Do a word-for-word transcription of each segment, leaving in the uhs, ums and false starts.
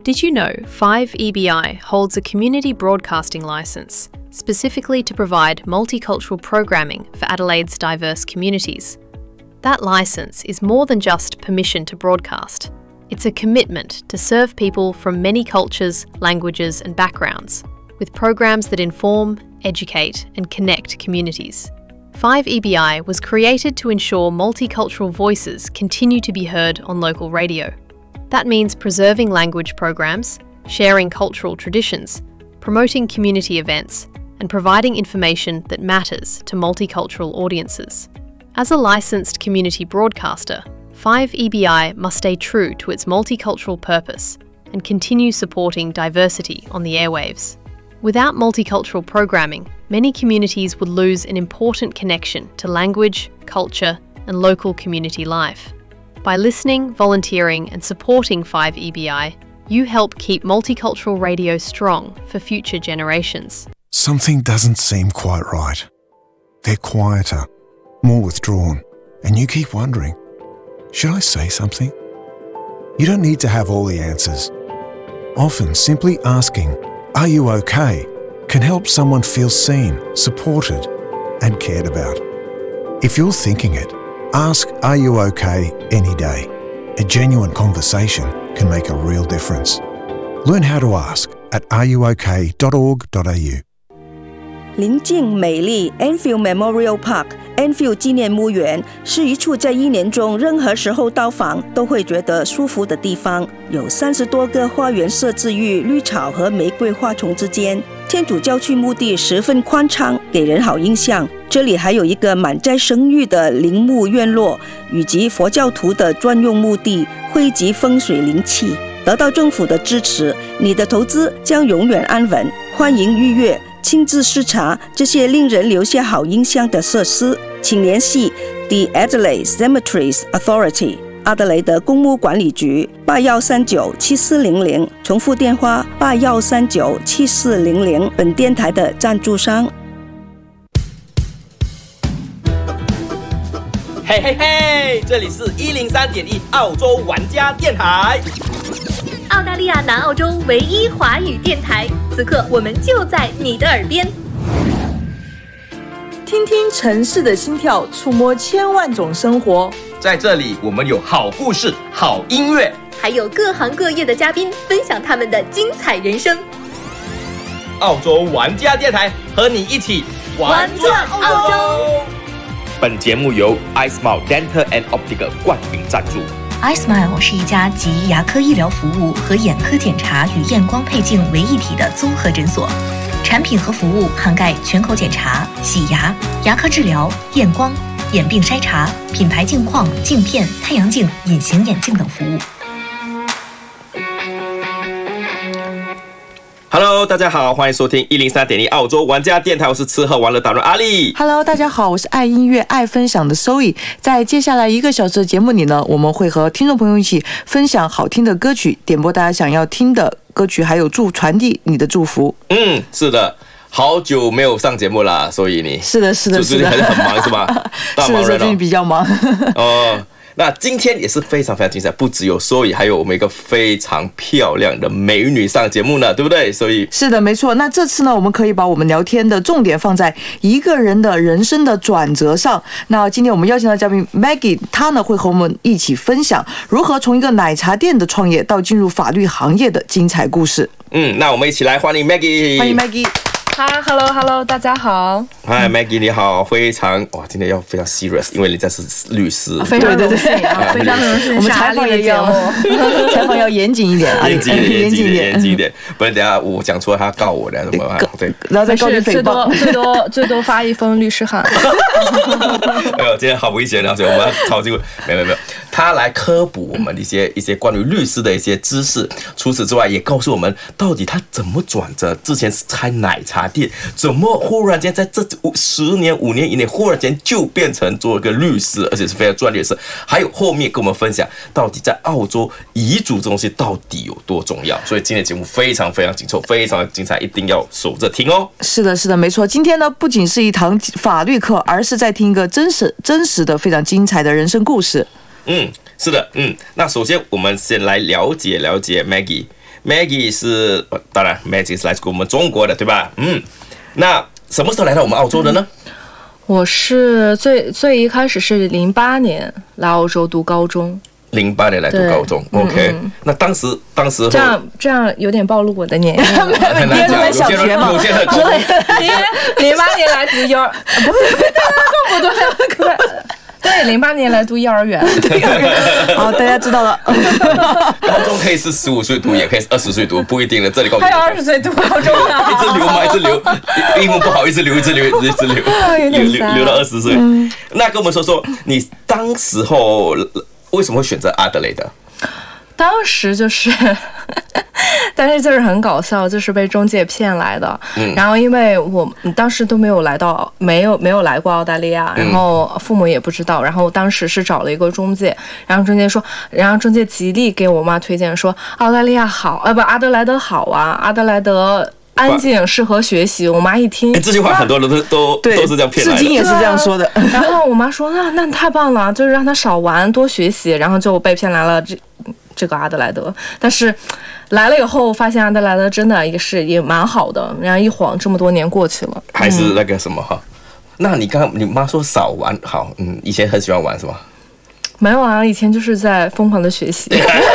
Did you know five E B I holds a community broadcasting license specifically to provide multicultural programming for Adelaide's diverse communities? That license is more than just permission to broadcast. It's a commitment to serve people from many cultures, languages and backgrounds, with programs that inform, educate and connect communities. five E B I was created to ensure multicultural voices continue to be heard on local radio. That means preserving language programs, sharing cultural traditions, promoting community events, and providing information that matters to multicultural audiences. As a licensed community broadcaster, five E B I must stay true to its multicultural purpose and continue supporting diversity on the airwaves. Without multicultural programming, many communities would lose an important connection to language, culture, and local community life. By listening, volunteering, and supporting five E B I, you help keep multicultural radio strong for future generations. Something doesn't seem quite right. They're quieter, more withdrawn, and you keep wondering, should I say something? You don't need to have all the answers. Often, simply asking, "Are you okay?" can help someone feel seen, supported, and cared about. If you're thinking it, ask "Are you okay?" any day. A genuine conversation can make a real difference. Learn how to ask at are you okay dot org dot a u. 邻近美丽 Enfield Memorial Park Enfield 纪念墓园是一处在一年中任何时候到访都会觉得舒服的地方，有三十多个花园设置于绿草和玫瑰花丛之间。天主教区墓地十分宽敞，给人好印象。这里还有一个满载生育的陵墓院落，以及佛教徒的专用墓地，汇集风水灵气。得到政府的支持，你的投资将永远安稳。欢迎预约，亲自视察这些令人留下好印象的设施，请联系 The Adelaide Cemeteries Authority 阿德雷德公墓管理局八一三九七四零零，重复电话八一三九七四零零。本电台的赞助商。 嘿嘿嘿，这里是一零三点一澳洲玩家电台。 澳大利亚南澳洲唯一华语电台，此刻我们就在你的耳边。 听听城市的心跳，触摸千万种生活。 在这里，我们有好故事、好音乐， 还有各行各业的嘉宾分享他们的精彩人生。 澳洲玩家电台和你一起玩转澳洲。本节目由 iSmile Dental and Optical 冠名赞助。 iSmile 是一家集牙科医疗服务和眼科检查与验光配镜为一体的综合诊所，产品和服务涵盖全口检查、洗牙、牙科治疗、验光、眼病筛查、品牌镜框、镜片、太阳镜、隐形眼镜等服务。 Hello， 大家好，欢迎收听一零三点一澳洲玩家电台，我是吃喝玩乐达人阿力。 Hello， 大家好，我是爱音乐、爱分享的 Zoe。在接下来一个小时的节目里呢，我们会和听众朋友一起分享好听的歌曲，点播大家想要听的歌曲，还有祝传递你的祝福。 嗯，是的。好久没有上节目了，所以你是的，是的， 是的，最近很忙是吧？大忙人哦， 是的，最近比较忙。 哦，那今天也是非常非常精彩，不只有Zoe，还有我们一个非常漂亮的美女上节目呢，对不对？所以是的，没错。那这次呢，我们可以把我们聊天的重点放在一个人的人生的转折上。那今天我们邀请到嘉宾 Maggie， 她呢会和我们一起分享如何从一个奶茶店的创业到进入法律行业的精彩故事。 嗯，那我们一起来欢迎 Maggie， 欢迎 Maggie。 哈 ，Hello Hello， 大家好。 嗨 ，Maggie 你好，非常哇，今天要非常 serious， 因为人家是律师， 非常荣幸啊，非常荣幸。 我们采访也要采访要严谨一点， 严谨一点，严谨一点，严谨一点，不然等下我讲错他告我的什么？对， 然后再告你诽谤， 最多最多最多发一封律师函。 没有，今天好危险啊！所以我们要抄这个，没有没有没有，他来科普我们一些一些关于律师的一些知识。除此之外，也告诉我们到底他怎么转折，之前是开奶茶店，怎么忽然间在这十年、五年以内，忽然间就变成做一个律师，而且是非常专业的事。还有后面跟我们分享，到底在澳洲遗嘱这东西到底有多重要。所以今天的节目非常非常紧凑，非常精彩，一定要守着听哦。 是的，是的，没错。今天呢，不仅是一堂法律课，而是在听一个真实、真实的、非常精彩的人生故事。 嗯，是的，嗯。那首先我们先来了解了解 Maggie。 Maggie 是，当然 Maggie 是来自我们中国的，对吧？嗯，那什么时候来到我们澳洲的呢？ 我是最最一开始是零八年来澳洲读高中。 零八年来读高中 ，OK、嗯嗯。那当时当时这样这样有点暴露我的年龄， 很难讲。 小学嘛， 有些人因为零八年来读幼儿，不是不对不对，对，零八年来读幼儿园。 好，大家知道了。 高中可以是十五岁读，也可以是二十岁读，不一定的。这里告诉你， 还有二十岁读高中啊， 一直留嘛，一直留，英文不好，一直留，一直留，一直留，留留留到二十岁。嗯、那跟我们说说，你当时候为什么会选择阿德雷德？ 当时就是，但是就是很搞笑，就是被中介骗来的。嗯、然后因为我当时都没有来到，没有没有来过澳大利亚，然后父母也不知道。然后当时是找了一个中介，然后中介说，然后中介极力给我妈推荐说澳大利亚好，呃不阿德莱德好啊，阿德莱德安静，适合学习。我妈一听， 这句话很多人都都都是这样骗来的， 至今也是这样说的。 然后我妈说，那那太棒了，就是让他少玩多学习，然后就被骗来了这这个阿德莱德。但是来了以后，发现阿德莱德真的也是也蛮好的。然后一晃这么多年过去了， 还是那个什么哈、嗯？那你刚刚你妈说少玩好，嗯，以前很喜欢玩是吗？ 没有啊，以前就是在疯狂的学习。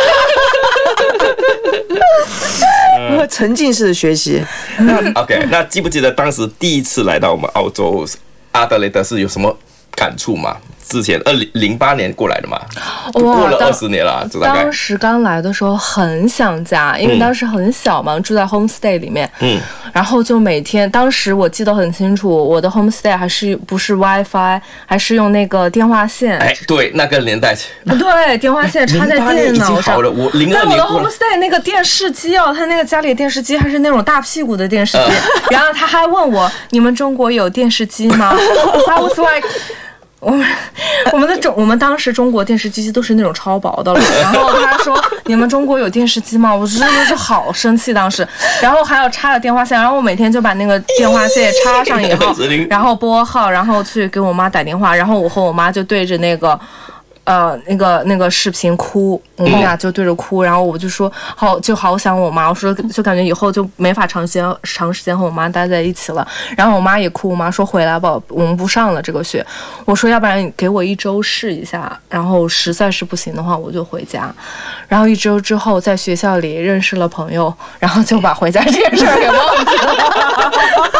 沉浸式的学习。 那 OK， 那记不记得当时第一次来到我们澳洲阿德雷德是有什么感触吗？之前二零零八年过来的嘛，过了二十年了，大概。 当时刚来的时候很想家，因为当时很小嘛，嗯、住在 homestay 里面，嗯，然后就每天，当时我记得很清楚，我的 homestay 还是不是 WiFi， 还是用那个电话线。 哎，对，那个年代。 对，电话线插在电脑上。 好了，我零二年。 但我的 homestay 那个电视机哦，他那个家里的电视机还是那种大屁股的电视机，嗯、然后他还问我，你们中国有电视机吗？I was like。我们我们的中我们当时中国电视机都是那种超薄的了，然后他说你们中国有电视机吗？我真的是好生气当时，然后还要插了电话线，然后我每天就把那个电话线插上以后，然后拨号，然后去给我妈打电话，然后我和我妈就对着那个。呃，那个那个视频哭，我们俩就对着哭，然后我就说好，就好想我妈，我说就感觉以后就没法长时间长时间和我妈待在一起了。然后我妈也哭，我妈说回来吧，我们不上了这个学。我说要不然你给我一周试一下，然后实在是不行的话我就回家。然后一周之后在学校里认识了朋友，然后就把回家这件事儿给忘记了。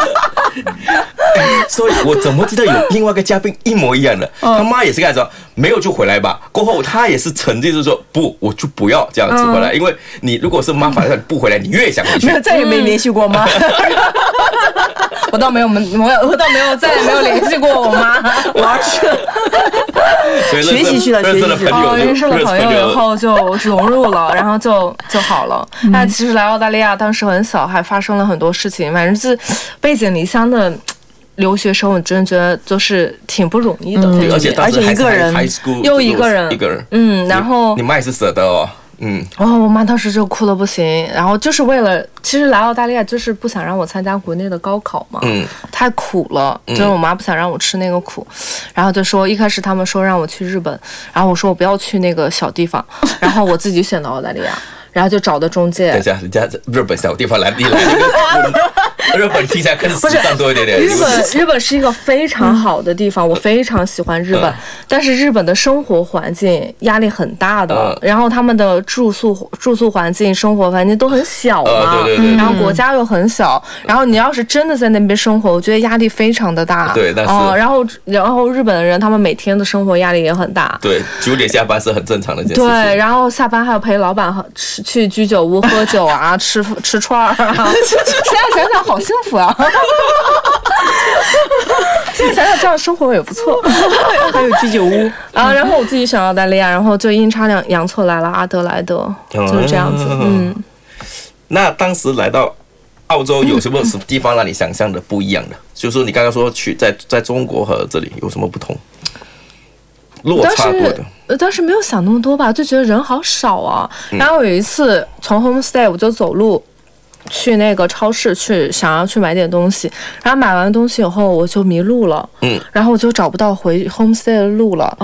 所以我怎么记得有另外一个嘉宾一模一样的，嗯、他妈也是这样说，没有就回来吧。过后他也是沉浸，就是说不，我就不要这样子回来，嗯、因为你如果是妈反正不回来，你越想回去， 没有再也没联系过妈。 我倒没有，我我倒没有再也没有联系过我妈。 我去，学习去了，学习去了。 哦，认识了朋友以后就融入了，然后就就好了。嗯、但其实来澳大利亚当时很小，还发生了很多事情，反正是背井离乡的。留学生我真的觉得就是挺不容易的， 嗯、而且而且一个人又一个人一个人， 嗯，然后你妈也是舍得哦，嗯， 然后我妈当时就哭得不行，然后就是为了，其实来澳大利亚就是不想让我参加国内的高考嘛，嗯，太苦了，就是我妈不想让我吃那个苦，然后就说一开始他们说让我去日本，然后我说我不要去那个小地方，然后我自己选的澳大利亚。然后就找的中介。 等一下，人家日本小地方来，你来那个日本听起来更时尚多一点点。 日本日本是一个非常好的地方，我非常喜欢日本，嗯、但是日本的生活环境压力很大的，嗯、然后他们的住宿住宿环境、生活环境都很小嘛， 呃、对对对， 然后国家又很小，然后你要是真的在那边生活，我觉得压力非常的大。 对，但是、 哦、然后然后日本的人他们每天的生活压力也很大。 对，九点下班是很正常的一件事情。 对，然后下班还要陪老板吃。去居酒屋喝酒啊，吃吃串儿啊，现在想想好幸福啊！现在想想这样生活也不错， 还有居酒屋啊。然后我自己选澳大利亚，然后就阴差阳错来了阿德莱德，就是这样子。嗯， 那当时来到澳洲有什么什么地方让你想象的不一样的？就是说你刚刚说去在在中国和这里有什么不同？落差多的。 呃，当时没有想那么多吧，就觉得人好少啊。嗯、然后有一次从 homestay 我就走路去那个超市去，想要去买点东西。然后买完东西以后我就迷路了，嗯，然后我就找不到回 homestay 的路了，嗯。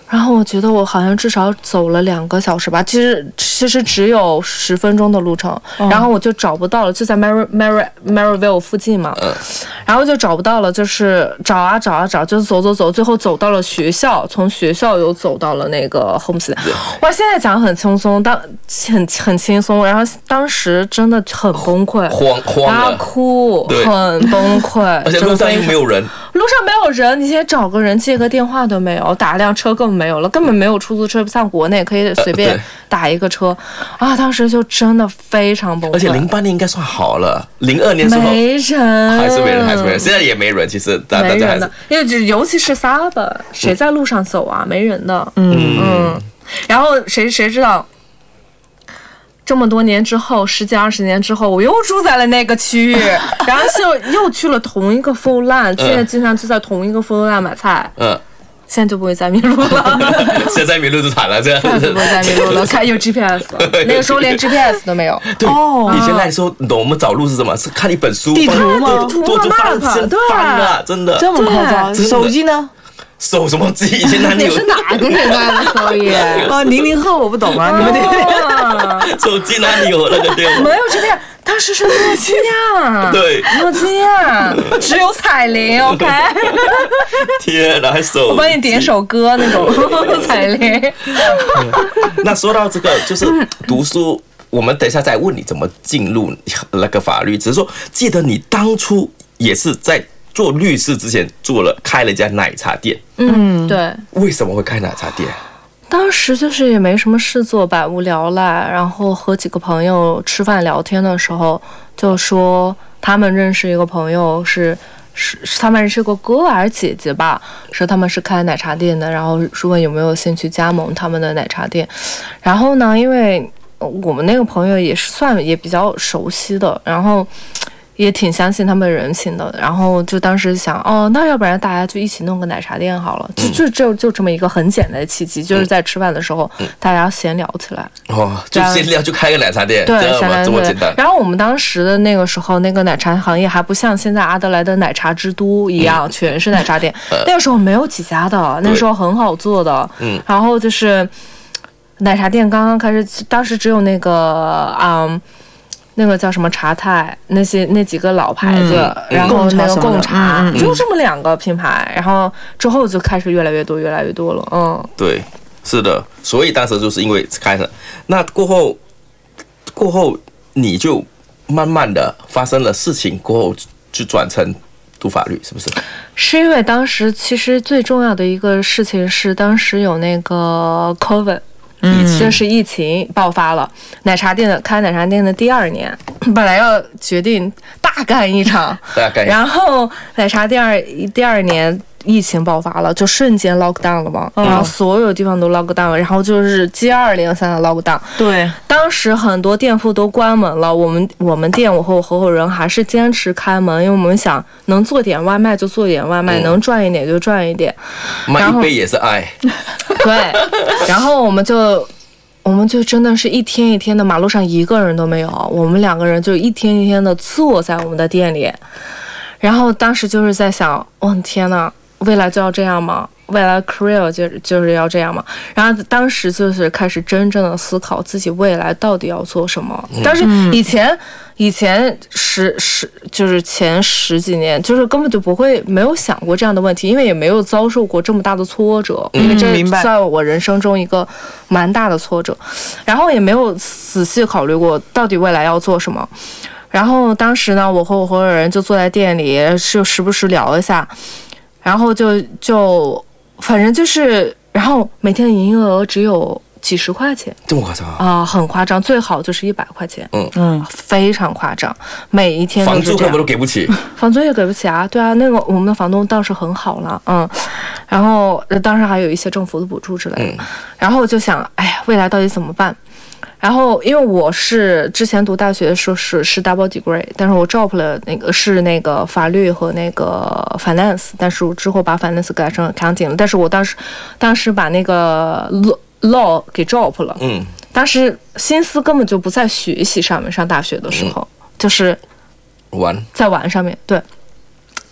然后我觉得我好像至少走了两个小时吧，其实其实只有十分钟的路程， 哦、 然后我就找不到了，就在 Mary Mary Maryville 附近嘛， 嗯， 然后就找不到了，就是找啊找啊找，就走走走，最后走到了学校，从学校又走到了那个 Homestead。哇，现在讲很轻松，当很很轻松，然后当时真的很崩溃， 慌慌大了， 哭， 对很崩溃， 而且路上又没有人， 路上没有人，你先找个人借个电话都没有，打辆车根本没有了，根本没有出租车，不像国内可以随便打一个车、呃、啊！当时就真的非常崩溃。 而且零八年应该算好了，零二年时候没人， 还是没人，还是没人，现在也没人。其实大家还是， 因为尤其是 Saba， 谁在路上走啊？嗯、没人的。 嗯嗯。然后谁谁知道？这么多年之后，十几二十年之后，我又住在了那个区域，然后就又去了同一个 Full Line， 现在经常就在同一个 Full Line 买菜。嗯。现在就不会再迷路了， 现在迷路就惨了，这样。 现在就不会再迷路了，看有 G P S， 那个时候连 G P S 都没有。 对，哦、以前那时候，懂我们找路是什么？是看一本书， 地图吗？ 地图就翻翻了，真的。 这么夸张？手机呢？ 手什么机？以前哪里有？ 是哪个年代的手机？ 哦，零零后我不懂啊，你们这手机哪里有那个电话？ 没有这边。当时是诺基亚， 对， 诺基亚只有彩铃 ，OK。 天哪，还手！ 我帮你点首歌那种彩铃、 嗯。那说到这个，就是读书，我们等一下再问你怎么进入那个法律。只是说，记得你当初也是在做律师之前做了开了一家奶茶店。 嗯，对。 为什么会开奶茶店？ 当时就是也没什么事做，百无聊赖，然后和几个朋友吃饭聊天的时候，就说他们认识一个朋友是是他们认识个哥还是姐姐吧，说他们是开奶茶店的，然后问有没有兴趣加盟他们的奶茶店。然后呢，因为我们那个朋友也是算也比较熟悉的，然后也挺相信他们人情的，然后就当时想，哦，那要不然大家就一起弄个奶茶店好了，就就就就这么一个很简单的契机，就是在吃饭的时候，嗯、大家闲聊起来， 哦，就闲聊就开个奶茶店， 对， 这么这么简单。 然后我们当时的那个时候，那个奶茶行业还不像现在阿德莱德奶茶之都一样，嗯、全是奶茶店，呃、那个时候没有几家的，那时候很好做的，嗯，然后就是奶茶店刚刚开始，当时只有那个嗯。那个叫什么茶太，那些那几个老牌子，嗯、然后那个贡茶，嗯、就这么两个品牌，然后之后就开始越来越多，越来越多了。嗯， 对，是的，所以当时就是因为开始，那过后，过后你就慢慢的发生了事情，过后就转成读法律，是不是？ 是因为当时其实最重要的一个事情是，当时有那个 COVID。嗯，就是疫情爆发了，奶茶店的开奶茶店的第二年，本来要决定大干一场， 大干， 然后奶茶第二第二年疫情爆发了，就瞬间 lock down 了嘛，嗯、然后所有地方都 lock down 了，然后就是接二连三的 lock down。 对， 当时很多店铺都关门了，我们我们店我和我合伙人还是坚持开门，因为我们想能做点外卖就做点外卖，嗯、能赚一点就赚一点。 卖一杯也是爱。 对，然后我们就。我们就真的是一天一天的，马路上一个人都没有，我们两个人就一天一天的坐在我们的店里，然后当时就是在想，哦天哪，未来就要这样吗？未来 career 就就是要这样嘛，然后当时就是开始真正的思考自己未来到底要做什么。但是以前、嗯、以前十十就是前十几年，就是根本就不会没有想过这样的问题，因为也没有遭受过这么大的挫折，因为这算我人生中一个蛮大的挫折，然后也没有仔细考虑过到底未来要做什么。然后当时呢，我和我合伙人就坐在店里，就时不时聊一下，然后就就。反正就是，然后每天的营业额只有几十块钱， 这么夸张啊？ 啊、呃，很夸张，最好就是一百块钱， 嗯嗯，非常夸张，每一天都是这样。 房租根本都给不起， 房租也给不起啊，对啊，那个我们的房东倒是很好了，嗯，然后当时还有一些政府的补助之类的，嗯、然后我就想，哎呀，未来到底怎么办？然后，因为我是之前读大学的时候是是 double degree， 但是我 drop 了那个是那个法律和那个 finance， 但是我之后把 finance 改成 accounting 了，但是我当时当时把那个 law law 给 drop 了， 嗯， 当时心思根本就不在学习上面，上大学的时候、嗯、就是玩， 在玩上面，对。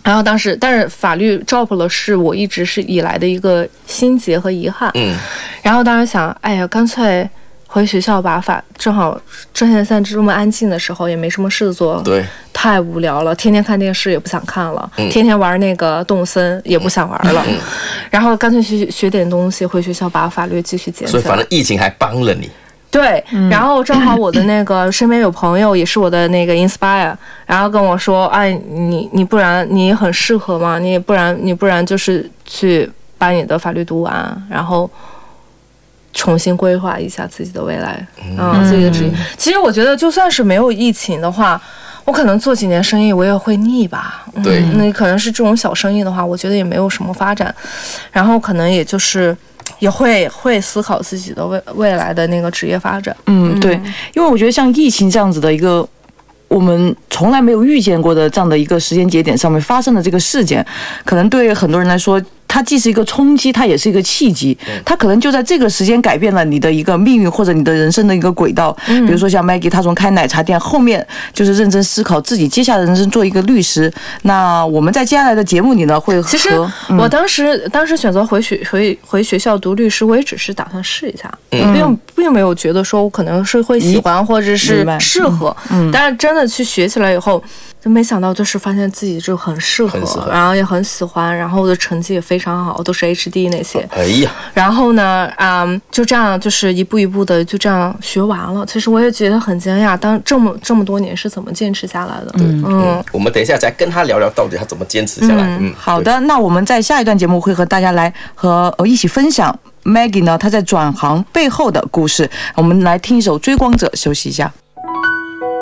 然后当时，但是法律 drop 了，是我一直是以来的一个心结和遗憾。 嗯， 然后当时想，哎呀，干脆回学校把法，正好正现在这么安静的时候，也没什么事做， 对， 太无聊了，天天看电视也不想看了， 嗯、 天天玩那个动物森也不想玩了，嗯、然后干脆学学点东西，回学校把法律继续捡起来。 所以反正疫情还帮了你。 对，然后正好我的那个身边有朋友也是我的那个 inspire， 然后跟我说，哎，你你不然你很适合吗？你不然你不然就是去把你的法律读完，然后重新规划一下自己的未来，嗯，自己的职业。其实我觉得就算是没有疫情的话，我可能做几年生意我也会腻吧。 对， 嗯、那可能是这种小生意的话，我觉得也没有什么发展，然后可能也就是。也会会思考自己的未未来的那个职业发展。 嗯，对，因为我觉得像疫情这样子的一个我们从来没有预见过的这样的一个时间节点上面发生的这个事件，可能对很多人来说，它既是一个冲击，它也是一个契机。它可能就在这个时间改变了你的一个命运，或者你的人生的一个轨道。比如说像 Maggie， 她从开奶茶店后面就是认真思考自己接下来的人生做一个律师。那我们在接下来的节目里呢，会和其实我当时、嗯、当时选择回学回回学校读律师，我也只是打算试一下，嗯、并并没有觉得说我可能是会喜欢或者是适合。嗯，但是真的去学起来以后。就没想到，就是发现自己就很适合， 很然后也很喜欢，然后我的成绩也非常好，都是 H D 那些。 哎呀， 然后呢，嗯，就这样，就是一步一步的就这样学完了。其实我也觉得很惊讶，当这么这么多年是怎么坚持下来的？嗯嗯，我们等一下再跟他聊聊，到底他怎么坚持下来。嗯， 嗯好的，那我们在下一段节目会和大家来和呃一起分享 Maggie 呢她在转行背后的故事。我们来听一首《追光者》，休息一下。